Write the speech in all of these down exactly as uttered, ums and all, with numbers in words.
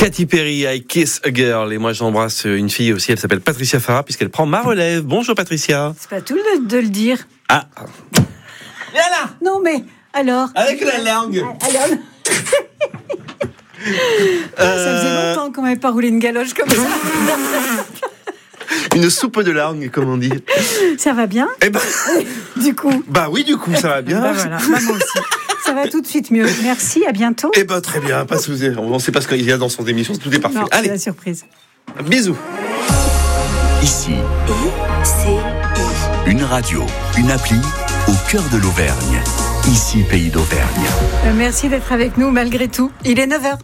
Katy Perry, I Kiss a Girl. Et moi, j'embrasse une fille aussi, elle s'appelle Patricia Farah, puisqu'elle prend ma relève. Bonjour Patricia. C'est pas tout de, de le dire. Ah. Viens là. Non mais, alors. Avec la langue. Alors. euh... Ça faisait longtemps qu'on m'avait pas roulé une galoche comme ça. Une soupe de langue, comme on dit. Ça va bien? Eh ben. Du coup. Bah oui, du coup, ça va bien. Bah voilà, bah moi aussi. Ça va tout de suite mieux. Merci, à bientôt. Eh ben très bien, pas de souci. On sait pas ce qu'il y a dans son émission, tout est parfait. Non, allez. C'est la surprise. Bisous. Ici, une radio, une appli au cœur de l'Auvergne. Ici, Pays d'Auvergne. Euh, merci d'être avec nous malgré tout. Il est neuf heures.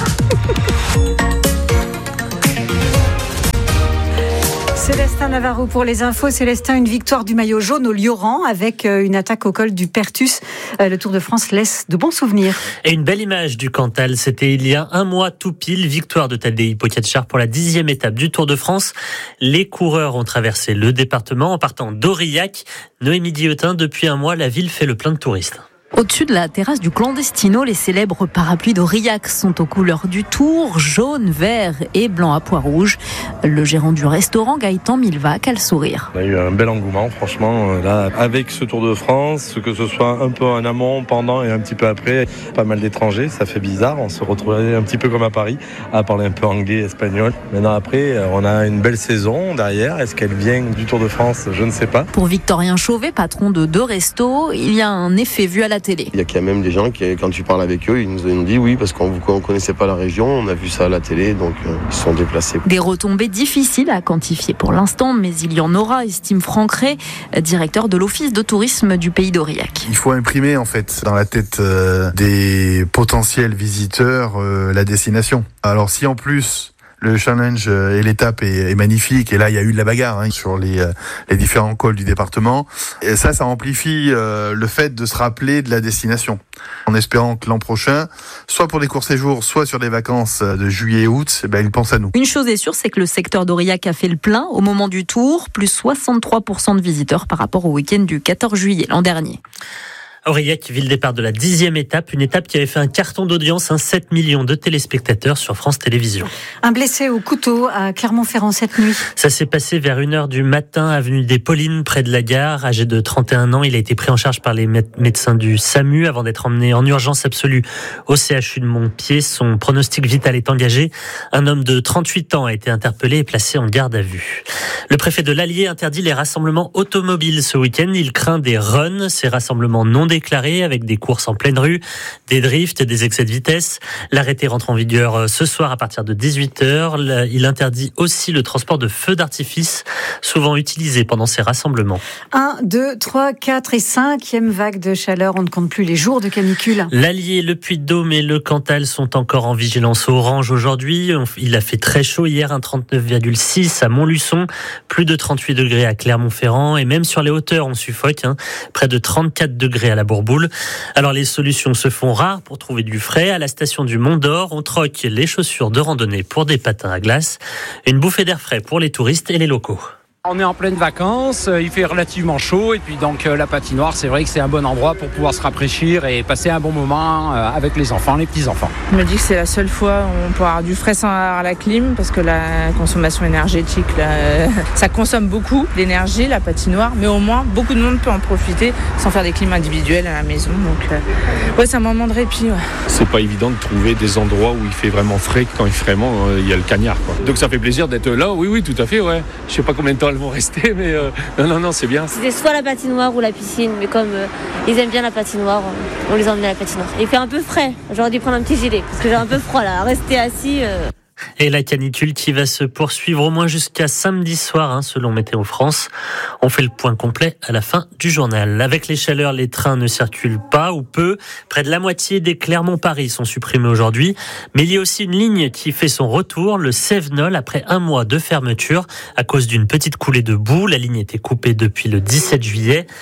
Célestin Navarro pour les infos. Célestin, une victoire du maillot jaune au Lioran avec une attaque au col du Pertus. Le Tour de France laisse de bons souvenirs. Et une belle image du Cantal. C'était il y a un mois tout pile. Victoire de Tadej Pogačar pour la dixième étape du Tour de France. Les coureurs ont traversé le département en partant d'Aurillac. Noémie Guillotin, depuis un mois, la ville fait le plein de touristes. Au-dessus de la terrasse du Clandestino, les célèbres parapluies d'Aurillac sont aux couleurs du Tour, jaune, vert et blanc à pois rouge. Le gérant du restaurant, Gaëtan Milvac, a le sourire. On a eu un bel engouement, franchement, là, avec ce Tour de France, que ce soit un peu en amont, pendant et un petit peu après. Pas mal d'étrangers, ça fait bizarre, on se retrouvait un petit peu comme à Paris, à parler un peu anglais, espagnol. Maintenant après, on a une belle saison derrière. Est-ce qu'elle vient du Tour de France? Je ne sais pas. Pour Victorien Chauvet, patron de deux restos, il y a un effet vu à la télé. Il y a quand même des gens qui, quand tu parles avec eux, ils nous ont dit oui, parce qu'on ne connaissait pas la région, on a vu ça à la télé, donc euh, ils se sont déplacés. Des retombées difficiles à quantifier pour l'instant, mais il y en aura, estime Franck Ray, directeur de l'Office de tourisme du Pays d'Aurillac. Il faut imprimer en fait dans la tête euh, des potentiels visiteurs euh, la destination. Alors si en plus le challenge et l'étape est, est magnifique, et là il y a eu de la bagarre hein, sur les, les différents cols du département, et ça, ça amplifie euh, le fait de se rappeler de la destination, en espérant que l'an prochain, soit pour des courts séjours, soit sur des vacances de juillet et août, eh ben, ils pensent à nous. Une chose est sûre, c'est que le secteur d'Aurillac a fait le plein au moment du Tour, plus soixante-trois pour cent de visiteurs par rapport au week-end du quatorze juillet l'an dernier. Aurillac, ville départ de la dixième étape, une étape qui avait fait un carton d'audience, un sept millions de téléspectateurs sur France Télévisions. Un blessé au couteau à Clermont-Ferrand cette nuit. Ça s'est passé vers une heure du matin, avenue des Paulines, près de la gare. Âgé de trente et un ans, il a été pris en charge par les médecins du SAMU avant d'être emmené en urgence absolue au C H U de Montpied. Son pronostic vital est engagé. Un homme de trente-huit ans a été interpellé et placé en garde à vue. Le préfet de l'Allier interdit les rassemblements automobiles ce week-end. Il craint des runs, ces rassemblements non déclarés avec des courses en pleine rue, des drifts, des excès de vitesse. L'arrêté rentre en vigueur ce soir à partir de dix-huit heures. Il interdit aussi le transport de feux d'artifice, souvent utilisés pendant ces rassemblements. un, deux, trois, quatre et cinquième vague de chaleur. On ne compte plus les jours de canicule. L'Allier, le Puy-de-Dôme et le Cantal sont encore en vigilance orange aujourd'hui. Il a fait très chaud hier, un trente-neuf virgule six à Montluçon, plus de trente-huit degrés à Clermont-Ferrand et même sur les hauteurs on suffoque, hein, près de trente-quatre degrés à la Bourboule. Alors les solutions se font rares pour trouver du frais. À la station du Mont d'Or, on troque les chaussures de randonnée pour des patins à glace. Une bouffée d'air frais pour les touristes et les locaux. On est en pleine vacances, il fait relativement chaud et puis donc la patinoire, c'est vrai que c'est un bon endroit pour pouvoir se rafraîchir et passer un bon moment avec les enfants, les petits-enfants. Je me dis que c'est la seule fois où on peut avoir du frais sans avoir la clim parce que la consommation énergétique, là, ça consomme beaucoup d'énergie, la patinoire, mais au moins beaucoup de monde peut en profiter sans faire des clims individuels à la maison. Donc euh, ouais, c'est un moment de répit. Ouais. C'est pas évident de trouver des endroits où il fait vraiment frais quand il fait vraiment euh, il y a le cagnard, quoi. Donc ça fait plaisir d'être là, oui oui tout à fait, ouais. Je sais pas combien de temps vont rester, mais euh, non, non, non, c'est bien. C'était soit la patinoire ou la piscine, mais comme euh, ils aiment bien la patinoire, on les emmène à la patinoire. Il fait un peu frais, j'aurais dû prendre un petit gilet, parce que j'ai un peu froid là, rester assis... Euh... Et la canicule qui va se poursuivre au moins jusqu'à samedi soir, hein, selon Météo France. On fait le point complet à la fin du journal. Avec les chaleurs, les trains ne circulent pas ou peu. Près de la moitié des Clermont-Paris sont supprimés aujourd'hui. Mais il y a aussi une ligne qui fait son retour, le Cévenol, après un mois de fermeture à cause d'une petite coulée de boue. La ligne était coupée depuis le dix-sept juillet.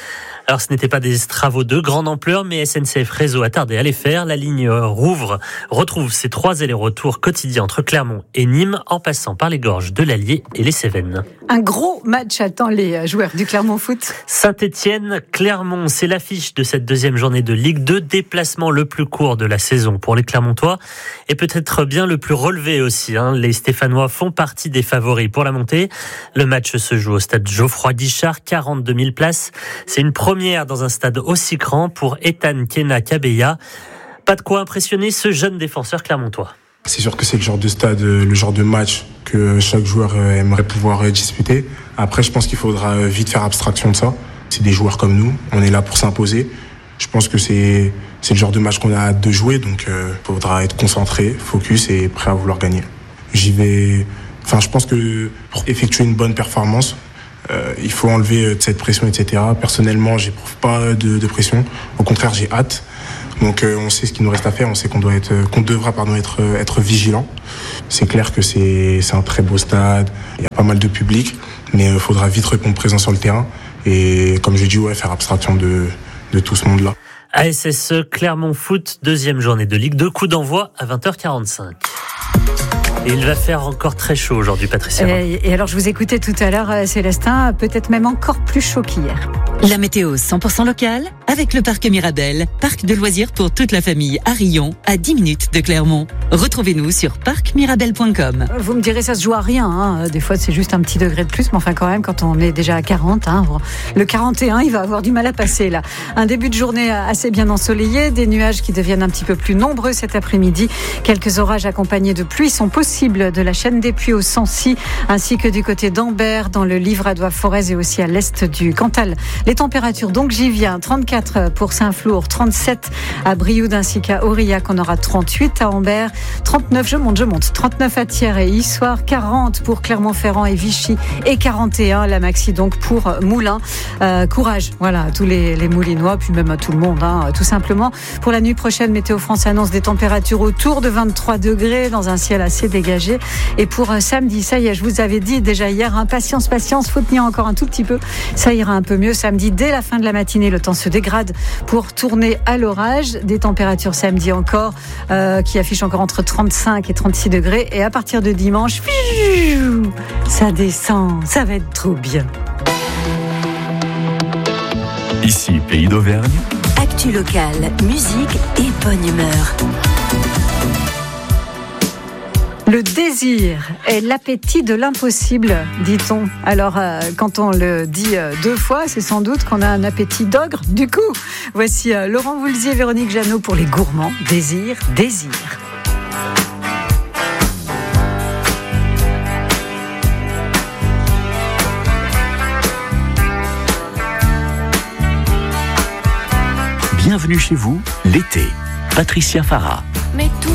Alors ce n'était pas des travaux de grande ampleur, mais S N C F Réseau a tardé à les faire. La ligne Rouvre retrouve ses trois allers-retours quotidiens entre Clermont et Nîmes, en passant par les gorges de l'Allier et les Cévennes. Un gros match attend les joueurs du Clermont Foot. Saint-Étienne, Clermont, c'est l'affiche de cette deuxième journée de Ligue deux. Déplacement le plus court de la saison pour les Clermontois et peut-être bien le plus relevé aussi. Hein. Les Stéphanois font partie des favoris pour la montée. Le match se joue au stade Geoffroy Guichard, quarante-deux mille places. C'est une première dans un stade aussi grand pour Ethan Kena Kabeya. Pas de quoi impressionner ce jeune défenseur clermontois. C'est sûr que c'est le genre de stade, le genre de match que chaque joueur aimerait pouvoir disputer. Après, je pense qu'il faudra vite faire abstraction de ça. C'est des joueurs comme nous, on est là pour s'imposer. Je pense que c'est, c'est le genre de match qu'on a hâte de jouer, donc il euh, faudra être concentré, focus et prêt à vouloir gagner. J'y vais... Enfin, je pense que pour effectuer une bonne performance, euh, il faut enlever euh, cette pression, et cetera. Personnellement, j'éprouve pas de, de pression. Au contraire, j'ai hâte. Donc, euh, on sait ce qu'il nous reste à faire. On sait qu'on doit être, qu'on devra, pardon, être, être vigilant. C'est clair que c'est, c'est un très beau stade. Il y a pas mal de public, mais il euh, faudra vite répondre présent sur le terrain. Et comme j'ai dit, ouais, faire abstraction de de tout ce monde-là. A S S E Clermont Foot, deuxième journée de Ligue deux, coup d'envoi à vingt heures quarante-cinq. Et il va faire encore très chaud aujourd'hui, Patricia. Et, et alors, je vous écoutais tout à l'heure, Célestin, peut-être même encore plus chaud qu'hier. La météo cent pour cent locale avec le parc Mirabel, parc de loisirs pour toute la famille à Rion, à dix minutes de Clermont. Retrouvez-nous sur parc mirabel point com. Vous me direz, ça se joue à rien. Hein. Des fois, c'est juste un petit degré de plus, mais enfin, quand même, quand on est déjà à quarante, hein, le quarante et un, il va avoir du mal à passer là. Un début de journée assez bien ensoleillé, des nuages qui deviennent un petit peu plus nombreux cet après-midi. Quelques orages accompagnés de pluie sont possibles de la chaîne des Puys au Sancy, ainsi que du côté d'Ambert, dans le Livradois-Forez et aussi à l'est du Cantal. Les températures, donc j'y viens, trente-quatre pour Saint-Flour, trente-sept à Brioude ainsi qu'à Aurillac, on aura trente-huit à Ambert, trente-neuf, je monte, je monte, trente-neuf à Thiers et Issoire, quarante pour Clermont-Ferrand et Vichy et quarante et un la maxi donc pour Moulins. Euh, courage, voilà, à tous les, les Moulinois, puis même à tout le monde, hein, tout simplement. Pour la nuit prochaine, Météo France annonce des températures autour de vingt-trois degrés dans un ciel assez dégagé. Et pour euh, samedi, ça y est, je vous avais dit déjà hier, hein, patience, patience, faut tenir encore un tout petit peu, ça ira un peu mieux. Samedi, dès la fin de la matinée, le temps se dégrade pour tourner à l'orage. Des températures samedi encore euh, qui affichent encore entre trente-cinq et trente-six degrés. Et à partir de dimanche, ça descend, ça va être trop bien. Ici, Pays d'Auvergne. Actu locale, musique et bonne humeur. Le désir est l'appétit de l'impossible, dit-on. Alors, euh, quand on le dit euh, deux fois, c'est sans doute qu'on a un appétit d'ogre. Du coup, voici euh, Laurent Voulzier et Véronique Jeannot pour les gourmands. Désir, désir. Bienvenue chez vous, l'été. Patricia Farah. Mais tout